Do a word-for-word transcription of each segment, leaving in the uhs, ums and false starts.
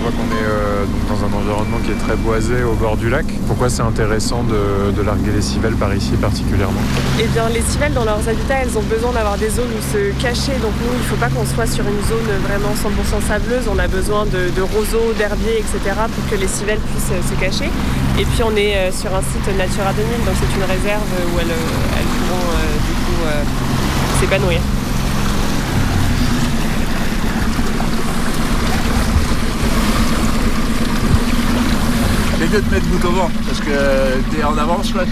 voit qu'on est euh, donc dans un environnement qui est très boisé au bord du lac. Pourquoi c'est intéressant de, de larguer les civelles par ici particulièrement? Eh bien, les civelles, dans leurs habitats, elles ont besoin d'avoir des zones où se cacher. Donc nous, il ne faut pas qu'on soit sur une zone vraiment cent pour cent sableuse. On a besoin de, de roseaux, d'herbiers, et cetera pour que les civelles puissent euh, se cacher. Et puis on est euh, sur un site Natura deux mille, donc c'est une réserve où elles, elles pourront euh, du coup euh, s'épanouir. C'est mieux de mettre bout au vent, parce que t'es en avance là.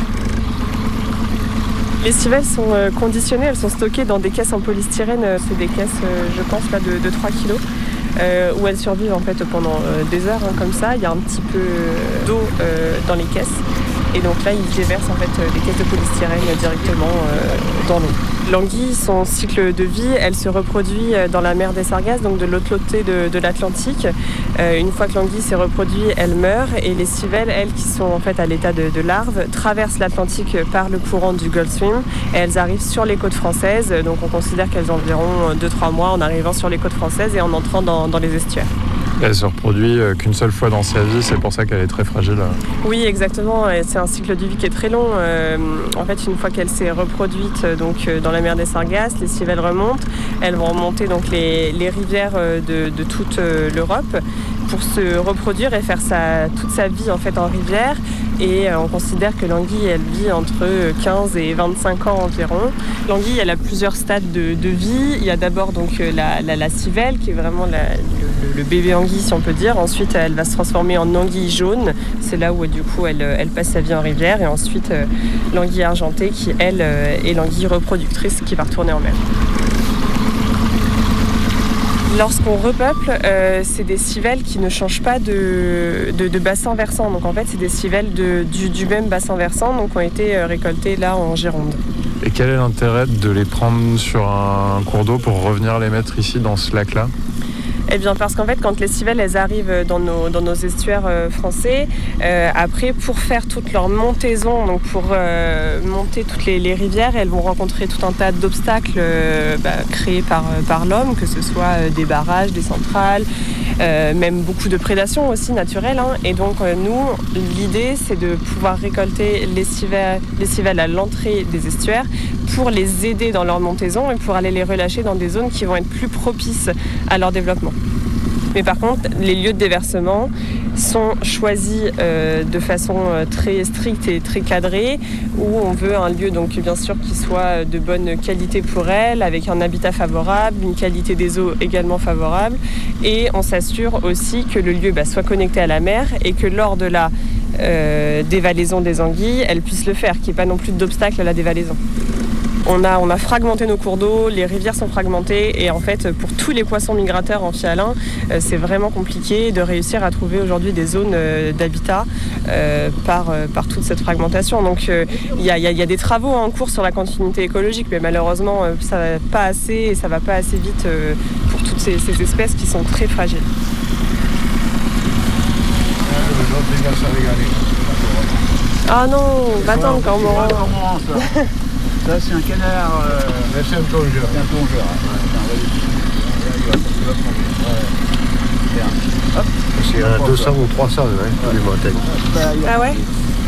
Les civelles sont euh, conditionnées, elles sont stockées dans des caisses en polystyrène. C'est des caisses, euh, je pense, là, de, de trois kilos, euh, où elles survivent en fait pendant euh, des heures hein, comme ça. Il y a un petit peu d'eau euh, dans les caisses. Et donc là, ils déversent en fait les caisses de polystyrène directement euh, dans l'eau. L'anguille, son cycle de vie, elle se reproduit dans la mer des Sargasses, donc de l'autre côté de, de l'Atlantique. Euh, une fois que l'anguille s'est reproduite, elle meurt et les civelles, elles qui sont en fait à l'état de, de larves, traversent l'Atlantique par le courant du Gulf Stream et elles arrivent sur les côtes françaises. Donc on considère qu'elles ont environ deux trois mois en arrivant sur les côtes françaises et en entrant dans, dans les estuaires. Elle se reproduit qu'une seule fois dans sa vie, c'est pour ça qu'elle est très fragile. Oui, exactement. Et c'est un cycle de vie qui est très long. Euh, en fait, une fois qu'elle s'est reproduite donc, dans la mer des Sargasses, les civelles remontent. Elles vont remonter donc, les, les rivières de, de toute l'Europe pour se reproduire et faire sa, toute sa vie en, fait, en rivière. Et euh, on considère que l'anguille, elle vit entre quinze et vingt-cinq ans environ. L'anguille, elle a plusieurs stades de, de vie. Il y a d'abord donc, la, la, la civelle, qui est vraiment la, le, le bébé anguille, si on peut dire. Ensuite, elle va se transformer en anguille jaune. C'est là où, du coup, elle, elle passe sa vie en rivière. Et ensuite, euh, l'anguille argentée, qui, elle, euh, est l'anguille reproductrice qui va retourner en mer. Lorsqu'on repeuple, euh, c'est des civelles qui ne changent pas de, de, de bassin versant. Donc en fait, c'est des civelles de, du, du même bassin versant, donc qui ont été récoltées là en Gironde. Et quel est l'intérêt de les prendre sur un cours d'eau pour revenir les mettre ici dans ce lac-là ? Eh bien parce qu'en fait quand les civelles elles arrivent dans nos, dans nos estuaires euh, français, euh, après pour faire toute leur montaison, donc pour euh, monter toutes les, les rivières, elles vont rencontrer tout un tas d'obstacles euh, bah, créés par, par l'homme, que ce soit euh, des barrages, des centrales, euh, même beaucoup de prédation aussi naturelle. Hein. Et donc euh, nous, l'idée c'est de pouvoir récolter les civelles, les civelles à l'entrée des estuaires pour les aider dans leur montaison et pour aller les relâcher dans des zones qui vont être plus propices à leur développement. Mais par contre, les lieux de déversement sont choisis euh, de façon euh, très stricte et très cadrée, où on veut un lieu donc bien sûr qui soit de bonne qualité pour elles, avec un habitat favorable, une qualité des eaux également favorable, et on s'assure aussi que le lieu bah, soit connecté à la mer et que lors de la euh, dévalaison des anguilles, elles puissent le faire, qu'il n'y ait pas non plus d'obstacle à la dévalaison. On a, on a fragmenté nos cours d'eau, les rivières sont fragmentées et en fait pour tous les poissons migrateurs amphihalins, euh, c'est vraiment compliqué de réussir à trouver aujourd'hui des zones euh, d'habitat euh, par, euh, par toute cette fragmentation. Donc il euh, y, a, y, a, y a des travaux en cours sur la continuité écologique, mais malheureusement euh, ça va pas assez et ça va pas assez vite euh, pour toutes ces, ces espèces qui sont très fragiles. Ah non, va-t'en quand même. Ça c'est un canard. Euh... C'est un plongeur. C'est un plongeur. Ouais. C'est un deux cents ou trois cents, hein, tous les montagnes. Ah ouais?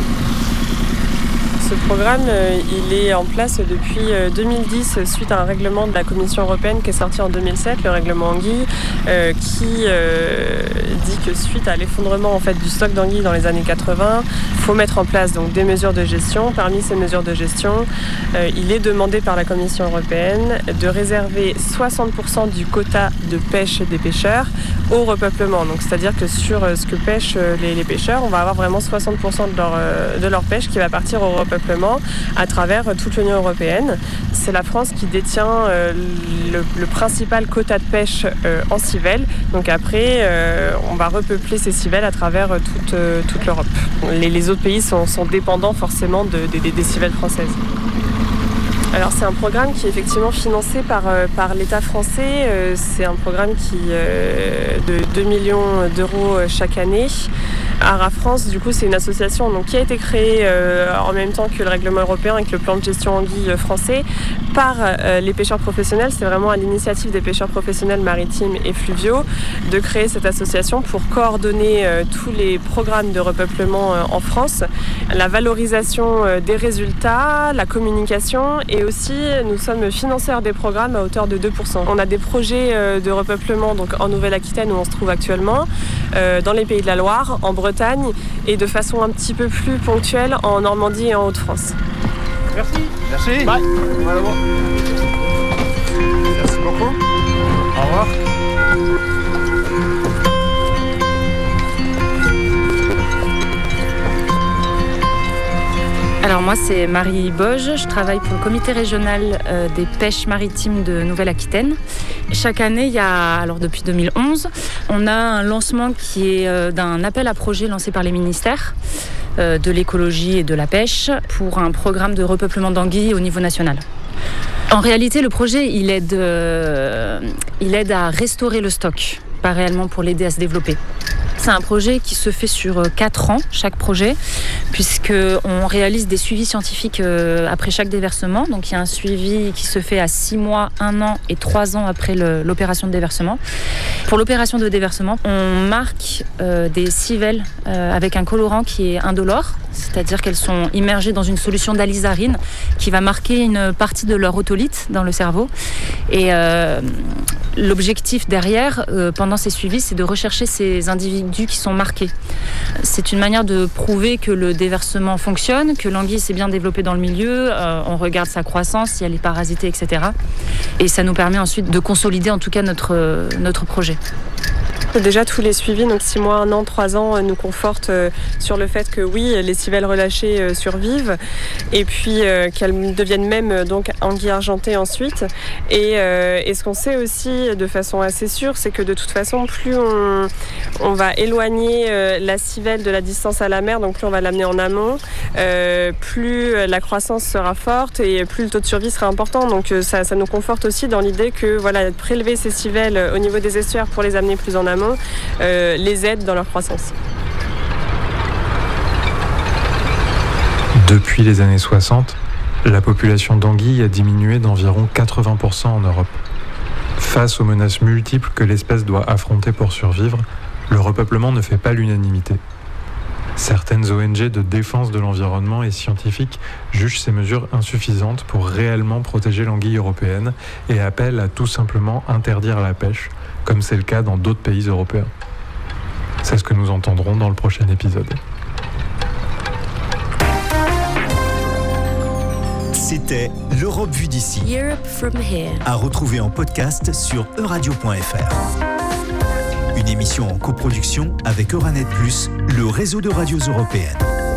Ce programme, euh, il est en place depuis euh, deux mille dix suite à un règlement de la Commission européenne qui est sorti en deux mille sept, le règlement anguille, euh, qui euh, dit que suite à l'effondrement en fait, du stock d'anguilles dans les années quatre-vingts, il faut mettre en place donc, des mesures de gestion. Parmi ces mesures de gestion, euh, il est demandé par la Commission européenne de réserver soixante pour cent du quota de pêche des pêcheurs au repeuplement. Donc, c'est-à-dire que sur euh, ce que pêchent euh, les, les pêcheurs, on va avoir vraiment soixante pour cent de leur, euh, de leur pêche qui va partir au repeuplement à travers toute l'Union européenne. C'est la France qui détient euh, le, le principal quota de pêche euh, en civelle. Donc après, euh, on va repeupler ces civelles à travers toute, euh, toute l'Europe. Les, les autres pays sont, sont dépendants forcément de, de, de, des civelles françaises. Alors c'est un programme qui est effectivement financé par, euh, par l'État français. Euh, c'est un programme qui euh, de deux millions d'euros chaque année. ARA France, du coup, c'est une association donc, qui a été créée euh, en même temps que le règlement européen avec le plan de gestion anguille français par euh, les pêcheurs professionnels. C'est vraiment à l'initiative des pêcheurs professionnels maritimes et fluviaux de créer cette association pour coordonner euh, tous les programmes de repeuplement euh, en France, la valorisation euh, des résultats, la communication et aussi nous sommes financeurs des programmes à hauteur de deux pour cent. On a des projets euh, de repeuplement donc, en Nouvelle-Aquitaine où on se trouve actuellement, euh, dans les Pays de la Loire, en Bretagne et de façon un petit peu plus ponctuelle en Normandie et en Hauts-de-France. Merci. Merci. Bye. Voilà, bon. Merci beaucoup. Au revoir. Alors moi c'est Marie Boge, je travaille pour le comité régional euh, des pêches maritimes de Nouvelle-Aquitaine. Chaque année, il y a, alors depuis deux mille onze, on a un lancement qui est euh, d'un appel à projet lancé par les ministères euh, de l'écologie et de la pêche pour un programme de repeuplement d'anguilles au niveau national. En réalité, le projet, il aide, euh, il aide à restaurer le stock, pas réellement pour l'aider à se développer. C'est un projet qui se fait sur quatre ans, chaque projet, puisqu'on réalise des suivis scientifiques après chaque déversement. Donc il y a un suivi qui se fait à six mois, un an et trois ans après le, l'opération de déversement. Pour l'opération de déversement, on marque euh, des civelles euh, avec un colorant qui est indolore, c'est-à-dire qu'elles sont immergées dans une solution d'alizarine qui va marquer une partie de leur otolithe dans le cerveau. Et euh, l'objectif derrière, euh, pendant ces suivis, c'est de rechercher ces individus qui sont marqués. C'est une manière de prouver que le déversement fonctionne, que l'anguille s'est bien développée dans le milieu, euh, on regarde sa croissance, si elle est parasitée, et cetera. Et ça nous permet ensuite de consolider en tout cas notre, euh, notre projet. Déjà, tous les suivis, donc six mois, un an, trois ans, nous confortent euh, sur le fait que oui, les civelles relâchées euh, survivent et puis euh, qu'elles deviennent même euh, donc anguilles argentées ensuite. Et, euh, et ce qu'on sait aussi de façon assez sûre, c'est que de toute façon, plus on, on va éloigner euh, la civelle de la distance à la mer, donc plus on va l'amener en amont, euh, plus la croissance sera forte et plus le taux de survie sera important. Donc euh, ça, ça nous conforte aussi dans l'idée que voilà, prélever ces civelles au niveau des estuaires pour les amener plus en amont, Euh, les aide dans leur croissance. Depuis les années soixante, la population d'anguilles a diminué d'environ quatre-vingts pour cent en Europe. Face aux menaces multiples que l'espèce doit affronter pour survivre, le repeuplement ne fait pas l'unanimité. Certaines O N G de défense de l'environnement et scientifiques jugent ces mesures insuffisantes pour réellement protéger l'anguille européenne et appellent à tout simplement interdire la pêche, comme c'est le cas dans d'autres pays européens. C'est ce que nous entendrons dans le prochain épisode. C'était l'Europe vue d'ici. Europe from here. À retrouver en podcast sur euradio point f r. Une émission en coproduction avec Euranet plus, le réseau de radios européennes.